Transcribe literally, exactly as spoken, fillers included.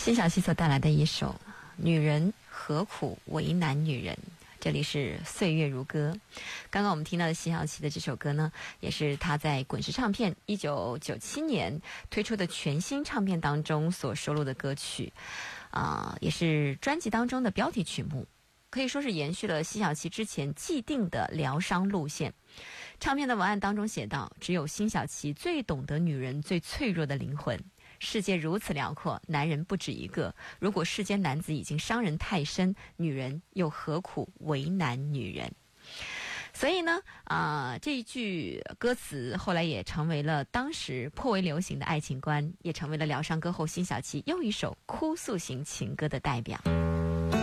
辛晓琪所带来的一首《女人何苦为难女人》，这里是岁月如歌。刚刚我们听到的辛晓琪的这首歌呢，也是她在滚石唱片一九九七年推出的全新唱片当中所收录的歌曲，啊、呃，也是专辑当中的标题曲目，可以说是延续了辛晓琪之前既定的疗伤路线。唱片的文案当中写道：只有辛晓琪最懂得女人最脆弱的灵魂。世界如此辽阔，男人不止一个。如果世间男子已经伤人太深，女人又何苦为难女人？所以呢，啊、呃，这一句歌词后来也成为了当时颇为流行的爱情观，也成为了疗伤歌后辛晓琪又一首哭诉型情歌的代表。